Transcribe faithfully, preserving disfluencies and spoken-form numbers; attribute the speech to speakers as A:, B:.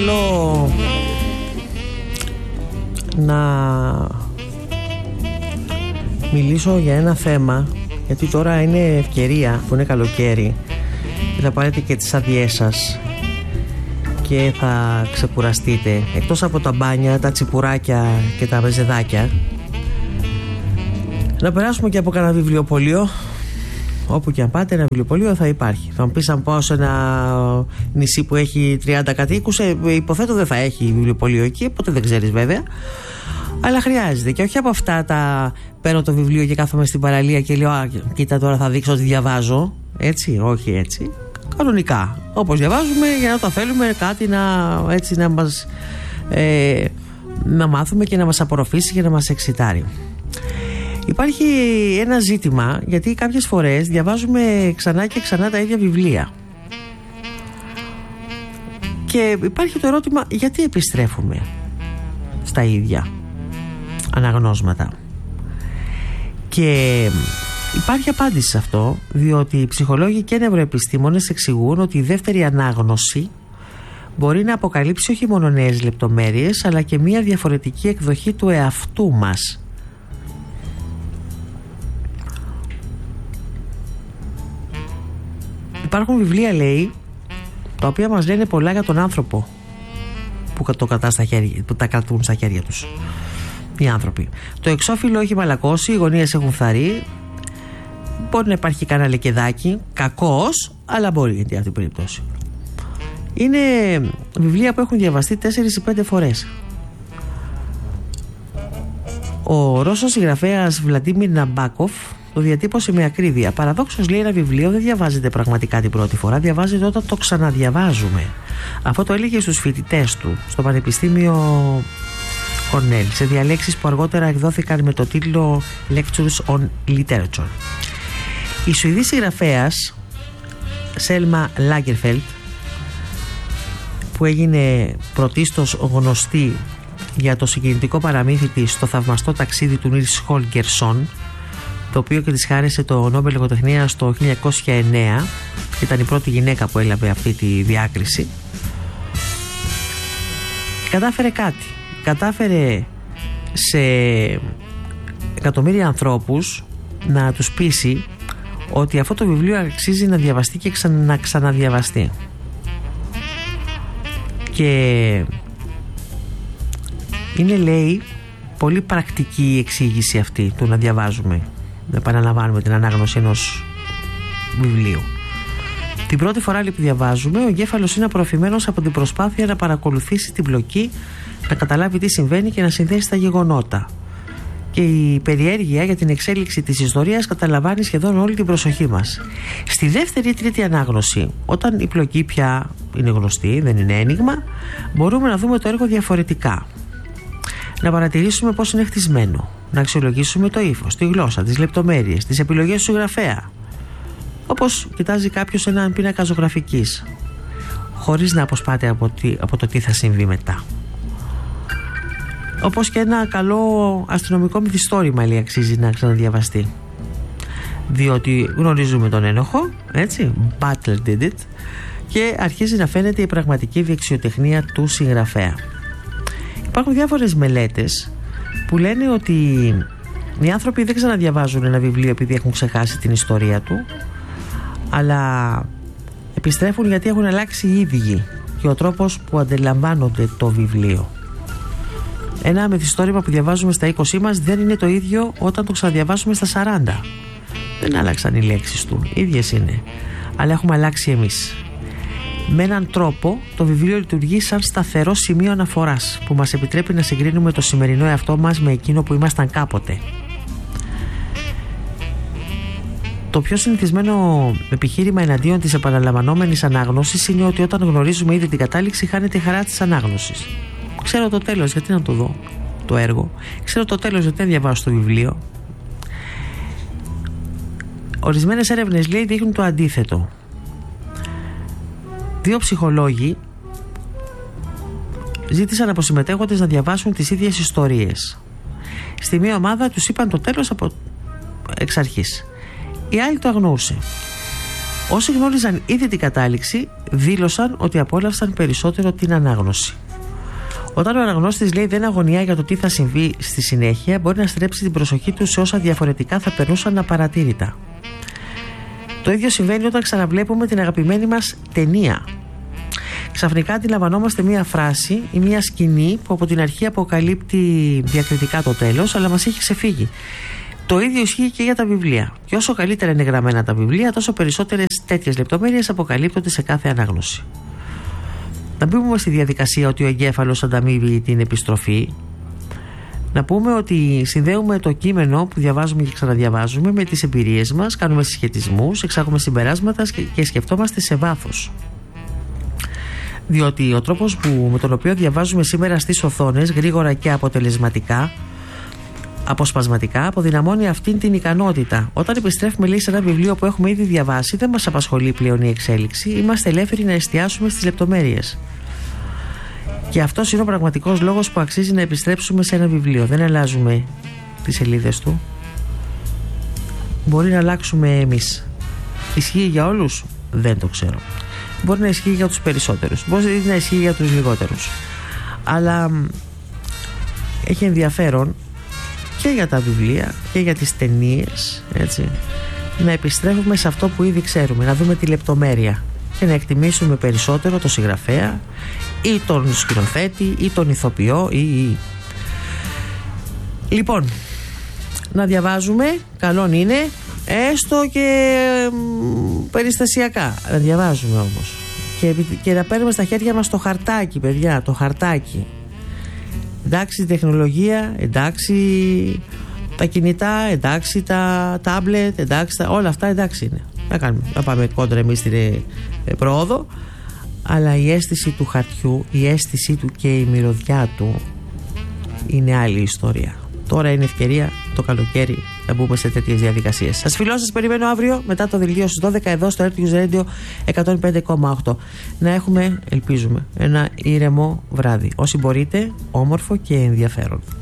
A: θέλω να μιλήσω για ένα θέμα, γιατί τώρα είναι ευκαιρία που είναι καλοκαίρι και θα πάρετε και τις άδειές σας και θα ξεκουραστείτε. Εκτός από τα μπάνια, τα τσιπουράκια και τα μεζεδάκια, να περάσουμε και από κανένα βιβλιοπωλείο. Όπου και αν πάτε, ένα βιβλιοπωλείο θα υπάρχει. Θα μου πεις, αν πάω σε ένα νησί που έχει τριάντα κατοίκους, υποθέτω δεν θα έχει βιβλιοπωλείο εκεί, οπότε δεν ξέρεις βέβαια. Αλλά χρειάζεται. Και όχι από αυτά τα παίρνω το βιβλίο και κάθομαι στην παραλία και λέω, α, κοίτα τώρα θα δείξω ότι διαβάζω. Έτσι, όχι έτσι. Κανονικά. Όπως διαβάζουμε, για να το θέλουμε κάτι να, έτσι, να μας ε, να μάθουμε και να μας απορροφήσει και να μας εξητάρει. Υπάρχει ένα ζήτημα, γιατί κάποιες φορές διαβάζουμε ξανά και ξανά τα ίδια βιβλία. Και υπάρχει το ερώτημα, γιατί επιστρέφουμε στα ίδια αναγνώσματα. Και υπάρχει απάντηση σε αυτό, διότι οι ψυχολόγοι και νευροεπιστήμονες εξηγούν ότι η δεύτερη ανάγνωση μπορεί να αποκαλύψει όχι μόνο νέες λεπτομέρειες, αλλά και μια διαφορετική εκδοχή του εαυτού μας. Υπάρχουν βιβλία, λέει, τα οποία μας λένε πολλά για τον άνθρωπο που, το κατά στα χέρια, που τα κρατούν στα χέρια τους οι άνθρωποι. Το εξώφυλλο έχει μαλακώσει, οι γωνίες έχουν φθαρεί, μπορεί να υπάρχει κανένα λεκεδάκι, κακός, αλλά μπορεί για αυτή την περίπτωση. Είναι βιβλία που έχουν διαβαστεί τέσσερις ή πέντε φορές. Ο Ρώσος συγγραφέας Βλαντίμιρ Ναμπάκοφ το διατύπωσε με ακρίβεια. Παραδόξως, λέει, ένα βιβλίο δεν διαβάζεται πραγματικά την πρώτη φορά, διαβάζεται όταν το ξαναδιαβάζουμε. Αυτό το έλεγε στους φοιτητές του στο Πανεπιστήμιο Κορνέλ, σε διαλέξεις που αργότερα εκδόθηκαν με το τίτλο Lectures on Literature. Η Σουηδή συγγραφέας Σέλμα Λάγκερφελτ, που έγινε πρωτίστως γνωστή για το συγκινητικό παραμύθι της «Το θαυμαστό ταξίδι» του Νίλς Χόλγκερσον, το οποίο και της χάρισε το Νόμπελ Λογοτεχνίας το χίλια εννιακόσια εννέα, ήταν η πρώτη γυναίκα που έλαβε αυτή τη διάκριση. Κατάφερε κάτι. Κατάφερε σε εκατομμύρια ανθρώπους να τους πείσει ότι αυτό το βιβλίο αξίζει να διαβαστεί και ξα... να ξαναδιαβαστεί. Και είναι, λέει, πολύ πρακτική η εξήγηση αυτή του να διαβάζουμε, να επαναλαμβάνουμε την ανάγνωση ενός βιβλίου. Την πρώτη φορά που διαβάζουμε, ο εγκέφαλος είναι απορροφημένος από την προσπάθεια να παρακολουθήσει την πλοκή, να καταλάβει τι συμβαίνει και να συνδέσει τα γεγονότα. Και η περιέργεια για την εξέλιξη της ιστορίας καταλαμβάνει σχεδόν όλη την προσοχή μας. Στη δεύτερη ή τρίτη ανάγνωση, όταν η πλοκή πια είναι γνωστή, δεν είναι ένιγμα, μπορούμε να δούμε το έργο διαφορετικά. Να παρατηρήσουμε πώς είναι χτισμένο, να αξιολογήσουμε το ύφος, τη γλώσσα, τις λεπτομέρειες, τις επιλογές του συγγραφέα. Όπως κοιτάζει κάποιος έναν πίνακα ζωγραφικής, χωρίς να αποσπάται από, τι, από το τι θα συμβεί μετά. Όπως και ένα καλό αστυνομικό μυθιστόρημα, λέει, αξίζει να ξαναδιαβαστεί. Διότι γνωρίζουμε τον ένοχο, έτσι, Butler did it, και αρχίζει να φαίνεται η πραγματική δεξιοτεχνία του συγγραφέα. Υπάρχουν διάφορες μελέτες που λένε ότι οι άνθρωποι δεν ξαναδιαβάζουν ένα βιβλίο επειδή έχουν ξεχάσει την ιστορία του, αλλά επιστρέφουν γιατί έχουν αλλάξει οι ίδιοι και ο τρόπος που αντιλαμβάνονται το βιβλίο. Ένα μυθιστόρημα που διαβάζουμε στα είκοσι μας δεν είναι το ίδιο όταν το ξαναδιαβάσουμε στα σαράντα. Δεν άλλαξαν οι λέξεις του, ίδιες είναι, αλλά έχουμε αλλάξει εμείς. Με έναν τρόπο το βιβλίο λειτουργεί σαν σταθερό σημείο αναφοράς που μας επιτρέπει να συγκρίνουμε το σημερινό εαυτό μας με εκείνο που ήμασταν κάποτε. Το πιο συνηθισμένο επιχείρημα εναντίον της επαναλαμβανόμενης ανάγνωσης είναι ότι όταν γνωρίζουμε ήδη την κατάληξη, χάνεται η χαρά της ανάγνωσης. Ξέρω το τέλος, γιατί να το δω το έργο. Ξέρω το τέλος, γιατί να διαβάσω το βιβλίο. Ορισμένες έρευνες, λέει, δείχνουν το αντίθετο. Δύο ψυχολόγοι ζήτησαν από συμμετέχοντες να διαβάσουν τις ίδιες ιστορίες. Στη μία ομάδα τους είπαν το τέλος από εξ αρχής. Η άλλη το αγνοούσε. Όσοι γνώριζαν ήδη την κατάληξη, δήλωσαν ότι απόλαυσαν περισσότερο την ανάγνωση. Όταν ο αναγνώστης λέει δεν αγωνιά για το τι θα συμβεί στη συνέχεια, μπορεί να στρέψει την προσοχή του σε όσα διαφορετικά θα περνούσαν απαρατήρητα. Το ίδιο συμβαίνει όταν ξαναβλέπουμε την αγαπημένη μας ταινία. Ξαφνικά αντιλαμβανόμαστε μία φράση ή μία σκηνή που από την αρχή αποκαλύπτει διακριτικά το τέλος, αλλά μας έχει ξεφύγει. Το ίδιο ισχύει και για τα βιβλία. Και όσο καλύτερα είναι γραμμένα τα βιβλία, τόσο περισσότερες τέτοιες λεπτομέρειες αποκαλύπτονται σε κάθε ανάγνωση. Να μπούμε στη διαδικασία ότι ο εγκέφαλος ανταμείβει την επιστροφή. Να πούμε ότι συνδέουμε το κείμενο που διαβάζουμε και ξαναδιαβάζουμε με τις εμπειρίες μας, κάνουμε συσχετισμούς, εξάγουμε συμπεράσματα και σκεφτόμαστε σε βάθος. Διότι ο τρόπος που, με τον οποίο διαβάζουμε σήμερα στις οθόνες, γρήγορα και αποτελεσματικά, αποσπασματικά, αποδυναμώνει αυτήν την ικανότητα. Όταν επιστρέφουμε, λέει, σε ένα βιβλίο που έχουμε ήδη διαβάσει, δεν μας απασχολεί πλέον η εξέλιξη, είμαστε ελεύθεροι να εστιάσουμε στις λεπτομέρειες. Και αυτός είναι ο πραγματικός λόγος που αξίζει να επιστρέψουμε σε ένα βιβλίο. Δεν αλλάζουμε τις σελίδες του. Μπορεί να αλλάξουμε εμείς. Ισχύει για όλους? Δεν το ξέρω. Μπορεί να ισχύει για τους περισσότερους. Μπορεί να ισχύει για τους λιγότερους. Αλλά έχει ενδιαφέρον και για τα βιβλία και για τις ταινίες, έτσι, να επιστρέφουμε σε αυτό που ήδη ξέρουμε, να δούμε τη λεπτομέρεια και να εκτιμήσουμε περισσότερο το συγγραφέα ή τον σκηνοθέτη ή τον ηθοποιό ή, ή. Λοιπόν, να διαβάζουμε, καλόν είναι, έστω και μ, περιστασιακά να διαβάζουμε όμως και, και να παίρνουμε στα χέρια μας το χαρτάκι, παιδιά, το χαρτάκι. Εντάξει, η τεχνολογία, εντάξει, τα κινητά, εντάξει, τα τάμπλετ, εντάξει, τα, όλα αυτά εντάξει είναι. Να κάνουμε, να πάμε κόντρα εμείς στην ε, ε, πρόοδο, αλλά η αίσθηση του χαρτιού, η αίσθηση του και η μυρωδιά του είναι άλλη ιστορία. Τώρα είναι ευκαιρία το καλοκαίρι να μπούμε σε τέτοιες διαδικασίες. Σας φιλώ, σας περιμένω αύριο μετά το δελτίο στις δώδεκα εδώ στο Earth News Radio εκατόν πέντε κόμμα οκτώ. Να έχουμε, ελπίζουμε, ένα ήρεμο βράδυ. Όσοι μπορείτε, όμορφο και ενδιαφέρον.